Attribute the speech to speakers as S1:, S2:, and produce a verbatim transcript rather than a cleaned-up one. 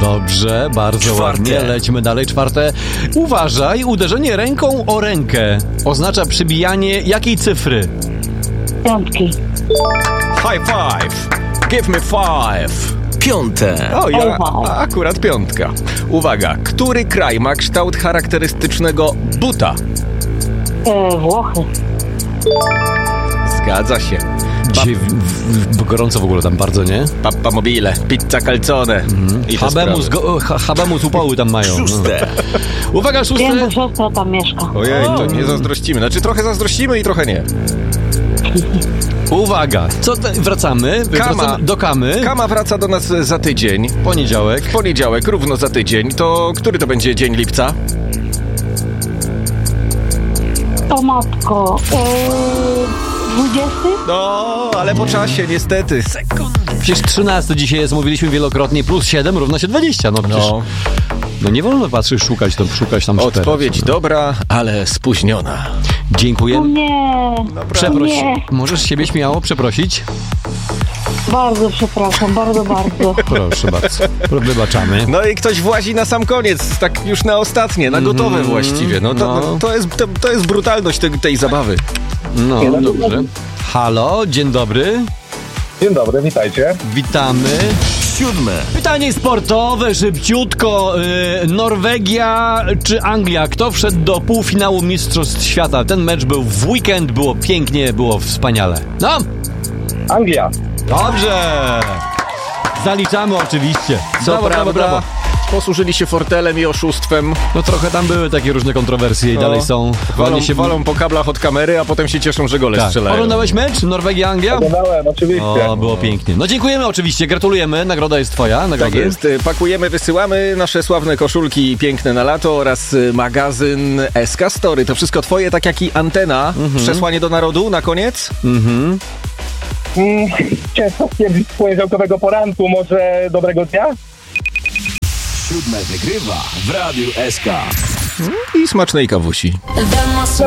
S1: Dobrze, bardzo
S2: Czwarte.
S1: ładnie. Lećmy dalej. Czwarte. Uważaj, uderzenie ręką o rękę oznacza przybijanie jakiej cyfry?
S3: Piątki.
S2: High five. Give me five.
S4: Piąte.
S2: O, ja
S3: Wow.
S2: akurat piątka. Uwaga, który kraj ma kształt charakterystycznego buta?
S3: E, Włochy.
S2: Zgadza się.
S1: Dzisiaj w, w, w, gorąco w ogóle tam bardzo, nie?
S2: Pappa mobile, pizza calzone. Mhm. I te
S1: Habemus,
S2: sprawy.
S1: go, ha, habemus upały tam mają.
S4: Szóste.
S1: No. Uwaga,
S3: Wiem,
S1: szóste.
S3: bo siostra tam mieszka.
S2: Ojej, to nie zazdrościmy. Znaczy trochę zazdrościmy i trochę nie.
S1: Uwaga. Co te, wracamy?
S2: Kama.
S1: Wracamy do Kamy.
S2: Kama wraca do nas za tydzień.
S1: Poniedziałek.
S2: Poniedziałek, równo za tydzień. To który to będzie dzień lipca?
S3: O matko. E, dwudziesty?
S2: No, ale po czasie, niestety. Sekund.
S1: Przecież trzynaste dzisiaj jest, mówiliśmy wielokrotnie, plus siedem równa się dwadzieścia. No przecież, no, no nie wolno patrzeć, szukać tam, szukać tam czterech.
S2: Odpowiedź dobra, ale spóźniona.
S3: O
S1: Dziękuję.
S3: nie.
S1: Przeproś.
S3: Nie.
S1: Możesz siebie śmiało przeprosić?
S3: Bardzo przepraszam, bardzo, bardzo.
S1: Proszę bardzo. Wybaczamy.
S2: No i ktoś włazi na sam koniec, tak już na ostatnie, na gotowe
S1: Mhm.
S2: właściwie. No to,
S1: No.
S2: to, jest, to, to jest brutalność tej, tej zabawy.
S1: No, dobrze. Halo, dzień dobry.
S5: Dzień dobry, witajcie.
S1: Witamy.
S4: Siódme.
S1: Pytanie sportowe, szybciutko. Yy, Norwegia czy Anglia? Kto wszedł do półfinału Mistrzostw Świata? Ten mecz był w weekend, było pięknie, było wspaniale. No,
S5: Anglia.
S1: dobrze. Zaliczamy oczywiście.
S2: Co
S1: Brawo, brawo,
S2: prawda,
S1: brawo.
S2: posłużyli się fortelem i oszustwem.
S1: No trochę tam były takie różne kontrowersje i
S2: No.
S1: dalej są.
S2: Walą,
S1: Walnie się
S2: walą po kablach od kamery, a potem się cieszą, że gole
S1: Tak.
S2: strzelają.
S1: Oglądałeś mecz? Norwegia-Anglia?
S5: Oglądałem, oczywiście.
S1: O, było pięknie. No dziękujemy oczywiście, gratulujemy. Nagroda jest twoja.
S2: Tak
S1: Nagrody.
S2: jest, pakujemy, wysyłamy nasze sławne koszulki piękne na lato oraz magazyn S K Story. To wszystko twoje, tak jak i antena.
S1: Mhm.
S2: Przesłanie do narodu na koniec?
S1: Mhm.
S5: Mm, ciężko stwierdzić z poniedziałkowego poranku, może dobrego dnia?
S4: Siódme wygrywa w Radiu S K.
S2: I smacznej kawusi.